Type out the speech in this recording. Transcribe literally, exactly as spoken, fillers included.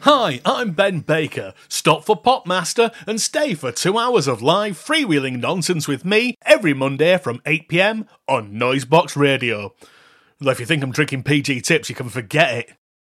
Hi, I'm Ben Baker. Stop for Popmaster and stay for two hours of live freewheeling nonsense with me every Monday from eight p m on Noisebox Radio. Well, if you think I'm drinking P G tips, you can forget it.